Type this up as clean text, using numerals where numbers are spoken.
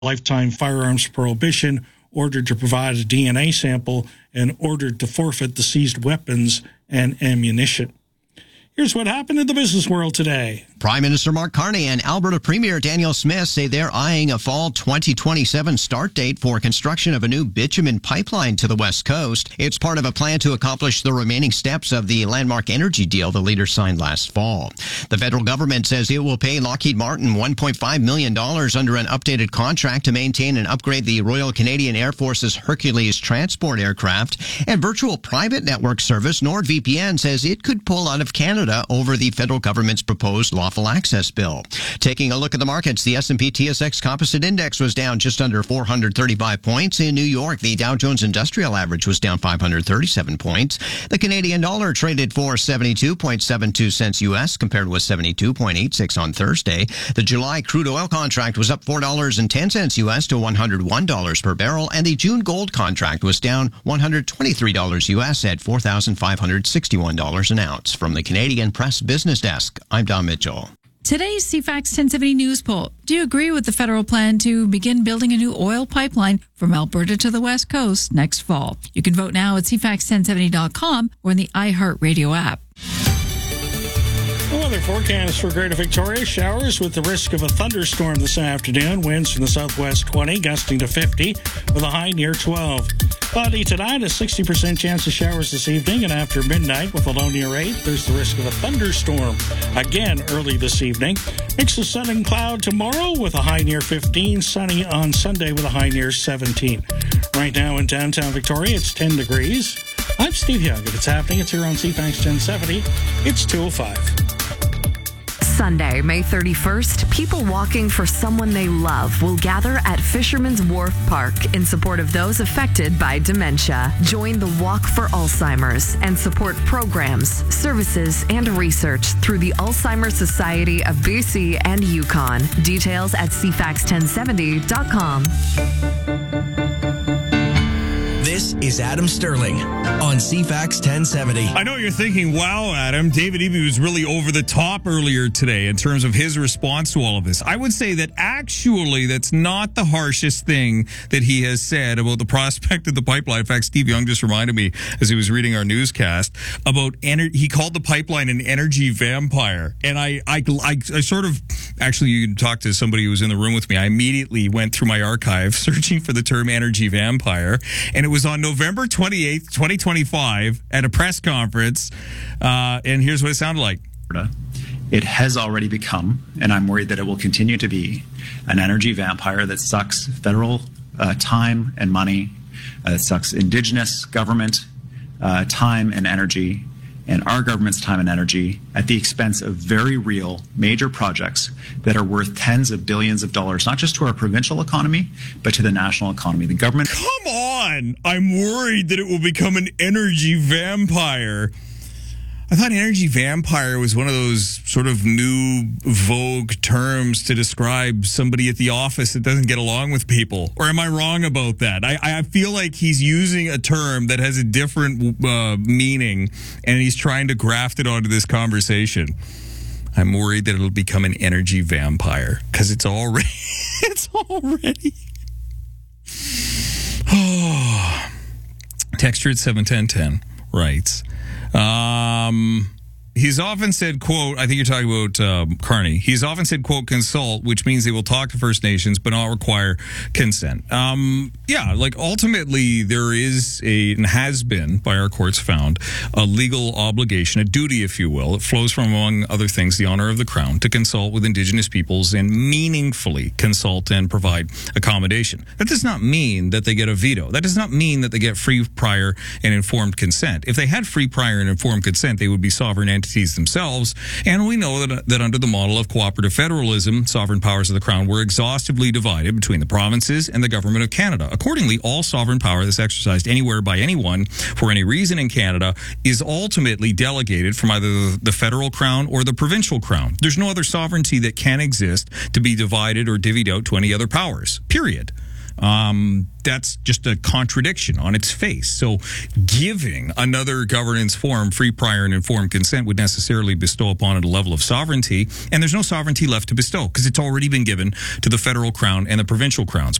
lifetime firearms prohibition, ordered to provide a DNA sample, and ordered to forfeit the seized weapons and ammunition. Here's what happened in the business world today. Prime Minister Mark Carney and Alberta Premier Danielle Smith say they're eyeing a fall 2027 start date for construction of a new bitumen pipeline to the West Coast. It's part of a plan to accomplish the remaining steps of the landmark energy deal the leaders signed last fall. The federal government says it will pay Lockheed Martin $1.5 million under an updated contract to maintain and upgrade the Royal Canadian Air Force's Hercules transport aircraft. And virtual private network service NordVPN says it could pull out of Canada over the federal government's proposed lawful access bill. Taking a look at the markets, the S&P TSX Composite Index was down just under 435 points. In New York, the Dow Jones Industrial Average was down 537 points. The Canadian dollar traded for 72.72 cents U.S. compared with 72.86 on Thursday. The July crude oil contract was up $4.10 U.S. to $101 per barrel, and the June gold contract was down $123 U.S. at $4,561 an ounce. From the Canadian Press Business Desk, I'm Don Mitchell. Today's CFAX 1070 News Poll. Do you agree with the federal plan to begin building a new oil pipeline from Alberta to the West Coast next fall? You can vote now at cfax1070.com or in the iHeartRadio app. The weather forecast for Greater Victoria: showers with the risk of a thunderstorm this afternoon. Winds from the southwest 20, gusting to 50, with a high near 12. Cloudy tonight, a 60% chance of showers this evening, and after midnight with a low near 8, there's the risk of a thunderstorm again early this evening. Mix of sun and cloud tomorrow with a high near 15, sunny on Sunday with a high near 17. Right now in downtown Victoria, it's 10 degrees. I'm Steve Young. If it's happening, it's here on CFAX 1070. It's 2:05. Sunday, May 31st, people walking for someone they love will gather at Fisherman's Wharf Park in support of those affected by dementia. Join the Walk for Alzheimer's and support programs, services, and research through the Alzheimer's Society of BC and Yukon. Details at cfax1070.com. This is Adam Sterling on CFAX 1070. I know you're thinking, wow, Adam, David Eby was really over the top earlier today in terms of his response to all of this. I would say that actually that's not the harshest thing that he has said about the prospect of the pipeline. In fact, Steve Young just reminded me as he was reading our newscast about he called the pipeline an energy vampire. And I sort of, actually, you can talk to somebody who was in the room with me. I immediately went through my archive searching for the term energy vampire, and it was on November 28th, 2025 at a press conference, and here's what it sounded like. It has already become, and I'm worried that it will continue to be, an energy vampire that sucks federal time and money, sucks Indigenous government time and energy, and our government's time and energy at the expense of very real major projects that are worth tens of billions of dollars, not just to our provincial economy, but to the national economy. The government... Come on! I'm worried that it will become an energy vampire. I thought energy vampire was one of those sort of new vogue terms to describe somebody at the office that doesn't get along with people. Or am I wrong about that? I feel like he's using a term that has a different meaning, and he's trying to graft it onto this conversation. I'm worried that it'll become an energy vampire because it's already... Oh. Texture at 71010 writes... He's often said, quote, I think you're talking about Carney. He's often said, quote, consult, which means they will talk to First Nations but not require consent. Yeah, like ultimately there is and has been, by our courts found, a legal obligation, a duty, if you will. It flows from, among other things, the honor of the Crown to consult with Indigenous peoples and meaningfully consult and provide accommodation. That does not mean that they get a veto. That does not mean that they get free, prior, and informed consent. If they had free, prior, and informed consent, they would be sovereign entities themselves, and we know that under the model of cooperative federalism, sovereign powers of the Crown were exhaustively divided between the provinces and the Government of Canada. Accordingly, all sovereign power that's exercised anywhere by anyone for any reason in Canada is ultimately delegated from either the federal Crown or the provincial Crown. There's no other sovereignty that can exist to be divided or divvied out to any other powers, period. That's just a contradiction on its face. So giving another governance form free, prior, and informed consent would necessarily bestow upon it a level of sovereignty, and there's no sovereignty left to bestow because it's already been given to the federal crown and the provincial crowns.